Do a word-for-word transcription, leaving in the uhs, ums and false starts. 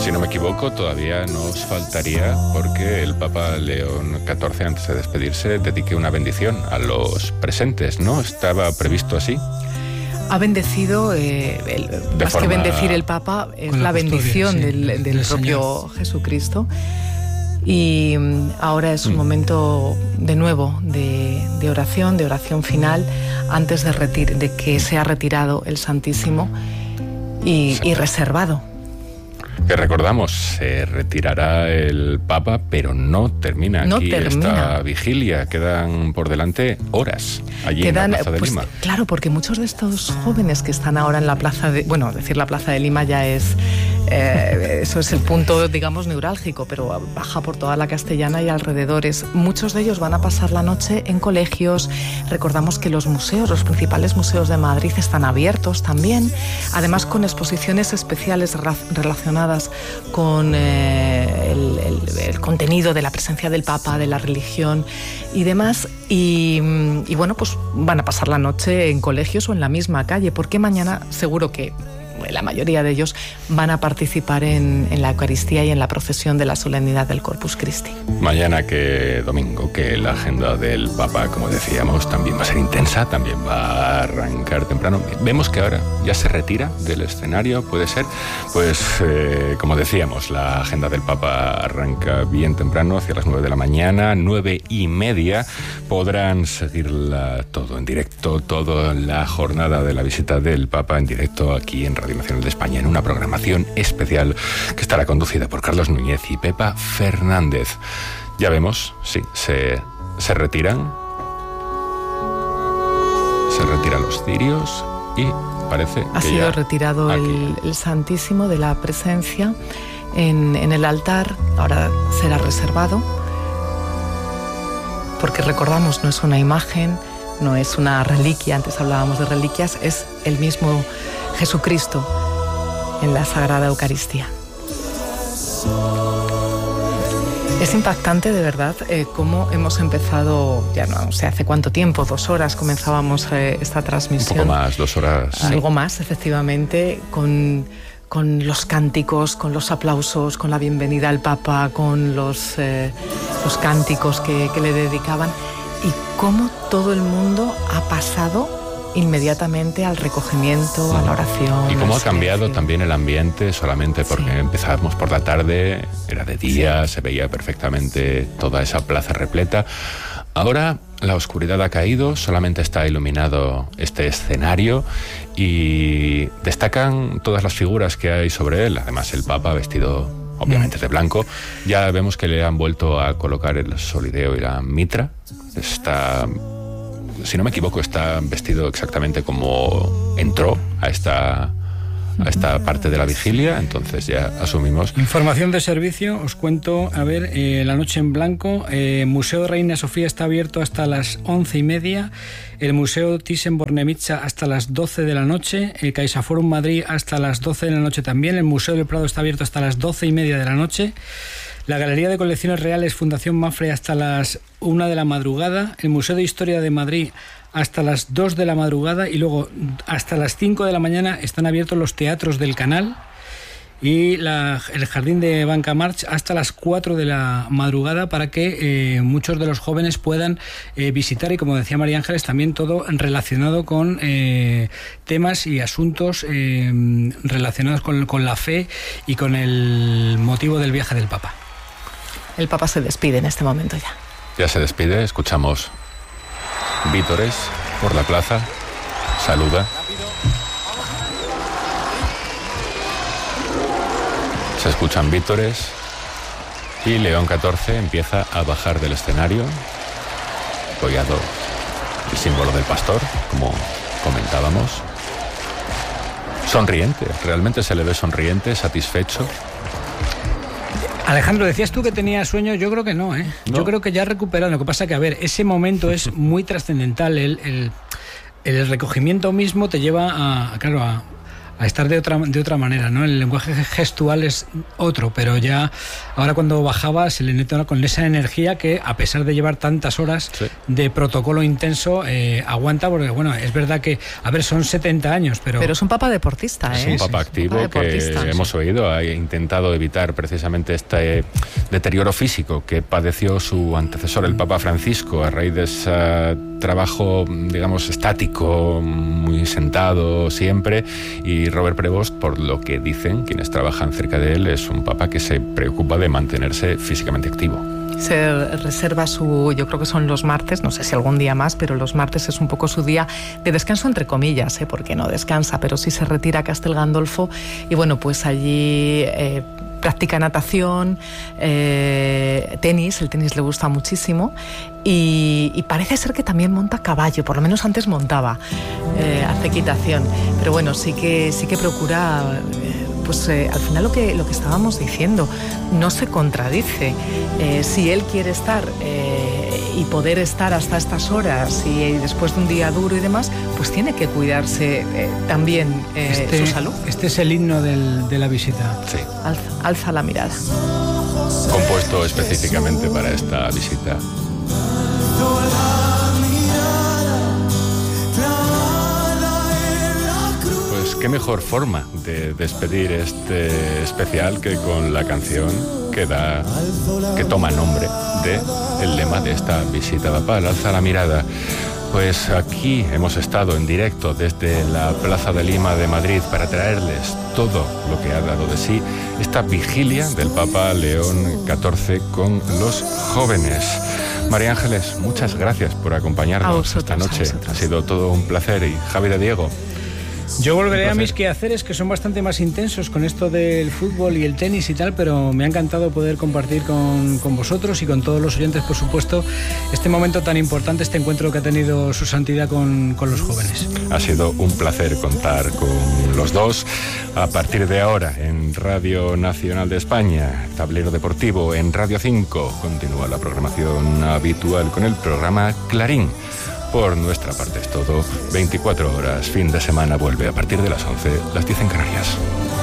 Si no me equivoco, todavía nos faltaría porque el Papa León catorce, antes de despedirse, dedique una bendición a los presentes, ¿no? ¿Estaba previsto así? Ha bendecido, eh, el, más forma... que bendecir el Papa, es la, la bendición sí, del, del propio Señor. Jesucristo. Y ahora es un mm. momento de nuevo de, de oración, de oración final, antes de, retir, de que sea retirado el Santísimo y, y reservado. Que recordamos, se retirará el Papa, pero no termina no aquí termina. esta vigilia. Quedan por delante horas allí Quedan, en la Plaza de pues, Lima. Claro, porque muchos de estos jóvenes que están ahora en la Plaza de... Bueno, decir la Plaza de Lima ya es... Eh, eso es el punto, digamos, neurálgico, pero baja por toda la Castellana y alrededores. Muchos de ellos van a pasar la noche en colegios. Recordamos que los museos, los principales museos de Madrid están abiertos también, además con exposiciones especiales relacionadas con eh, el, el, el contenido de la presencia del Papa, de la religión y demás. Y, y bueno, pues van a pasar la noche en colegios o en la misma calle, porque mañana seguro que la mayoría de ellos van a participar en, en la Eucaristía y en la procesión de la solemnidad del Corpus Christi. Mañana que domingo, que la agenda del Papa, como decíamos, también va a ser intensa, también va a arrancar temprano. Vemos que ahora ya se retira del escenario, puede ser, pues eh, como decíamos, la agenda del Papa arranca bien temprano, hacia las nueve de la mañana, nueve y media. Podrán seguirla todo en directo, toda la jornada de la visita del Papa en directo aquí en Radio Nacional de España, en una programación especial que estará conducida por Carlos Núñez y Pepa Fernández. Ya vemos, sí, se, se retiran, se retiran los cirios y parece ha que sido ya retirado el, el Santísimo de la presencia en, en el altar. Ahora será reservado, porque recordamos, no es una imagen, no es una reliquia, antes hablábamos de reliquias, es el mismo Jesucristo en la Sagrada Eucaristía. Es impactante, de verdad, eh, cómo hemos empezado, ya no sé hace cuánto tiempo, dos horas comenzábamos eh, esta transmisión. Un poco más, dos horas. Algo más, efectivamente, con, con los cánticos, con los aplausos, con la bienvenida al Papa, con los, eh, los cánticos que, que le dedicaban, y cómo todo el mundo ha pasado inmediatamente al recogimiento, a la oración. Y cómo ha cambiado también el ambiente, solamente porque sí. Empezábamos por la tarde, era de día, sí. Se veía perfectamente toda esa plaza repleta. Ahora la oscuridad ha caído, solamente está iluminado este escenario y destacan todas las figuras que hay sobre él. Además, el Papa vestido obviamente de blanco. Ya vemos que le han vuelto a colocar el solideo y la mitra. Está... Si no me equivoco, está vestido exactamente como entró a esta, a esta parte de la vigilia, entonces ya asumimos. Información de servicio, os cuento, a ver, eh, la noche en blanco, eh, Museo Reina Sofía está abierto hasta las once y media, el Museo Thyssen-Bornemisza hasta las doce de la noche, el CaixaForum Madrid hasta las doce de la noche también, el Museo del Prado está abierto hasta las doce y media de la noche, la Galería de Colecciones Reales Fundación Mafre hasta las una de la madrugada, el Museo de Historia de Madrid hasta las dos de la madrugada y luego hasta las cinco de la mañana están abiertos los teatros del Canal y la, el Jardín de Banca March hasta las cuatro de la madrugada para que eh, muchos de los jóvenes puedan eh, visitar y, como decía María Ángeles, también todo relacionado con eh, temas y asuntos eh, relacionados con, con la fe y con el motivo del viaje del Papa. El Papa se despide en este momento ya. Ya se despide, escuchamos vítores por la plaza, saluda. Se escuchan vítores y León catorce empieza a bajar del escenario, apoyado el símbolo del pastor, como comentábamos. Sonriente, realmente se le ve sonriente, satisfecho. Alejandro, decías tú que tenía sueño, yo creo que no, ¿eh? No. Yo creo que ya ha recuperado. Lo que pasa que, a ver, ese momento es muy trascendental. El, el, el recogimiento mismo te lleva a, claro, a, a estar de otra, de otra manera, ¿no? El lenguaje gestual es otro, pero ya ahora cuando bajaba se le nota con esa energía que, a pesar de llevar tantas horas sí. de protocolo intenso, eh, aguanta, porque bueno, es verdad que, a ver, son setenta años, pero... Pero es un papa deportista, ¿eh? Es un papa activo, un papa que sí. hemos oído, ha intentado evitar precisamente este deterioro físico que padeció su antecesor, el Papa Francisco, a raíz de ese trabajo, digamos, estático, muy sentado siempre, y Robert Prevost, por lo que dicen quienes trabajan cerca de él, es un papa que se preocupa de mantenerse físicamente activo. Se reserva su, yo creo que son los martes, no sé si algún día más, pero los martes es un poco su día de descanso, entre comillas, ¿eh? Porque no descansa, pero sí se retira a Castel Gandolfo y bueno, pues allí eh, practica natación, eh, tenis, el tenis le gusta muchísimo y, y parece ser que también monta caballo, por lo menos antes montaba, eh, hace equitación, pero bueno, sí que, sí que procura... Eh, pues eh, al final lo que, lo que estábamos diciendo no se contradice. Eh, si él quiere estar eh, y poder estar hasta estas horas y, y después de un día duro y demás, pues tiene que cuidarse eh, también eh, este, su salud. Este es el himno del, de la visita. Sí. Alza, alza la mirada. Compuesto específicamente para esta visita. Qué mejor forma de despedir este especial que con la canción que da, que toma nombre de el lema de esta visita papal, Alza la mirada. Pues aquí hemos estado en directo desde la Plaza de Lima de Madrid para traerles todo lo que ha dado de sí esta vigilia del Papa León catorce con los jóvenes. María Ángeles, muchas gracias por acompañarnos vosotros, esta noche. Ha sido todo un placer. Y Javi de Diego. Yo volveré a mis quehaceres, que son bastante más intensos con esto del fútbol y el tenis y tal, pero me ha encantado poder compartir con, con vosotros y con todos los oyentes, por supuesto, este momento tan importante, este encuentro que ha tenido su santidad con, con los jóvenes. Ha sido un placer contar con los dos. A partir de ahora, en Radio Nacional de España, Tablero Deportivo, en Radio cinco, continúa la programación habitual con el programa Clarín. Por nuestra parte es todo. veinticuatro horas, fin de semana, vuelve a partir de las once, las diez en Canarias.